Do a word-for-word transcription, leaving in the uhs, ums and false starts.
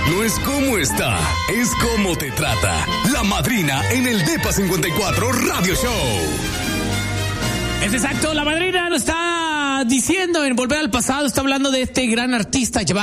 no es cómo está, es cómo te trata. La Madrina en el Depa cincuenta y cuatro Radio Show. Es exacto, La Madrina nos está diciendo en Volver al Pasado, está hablando de este gran artista llamado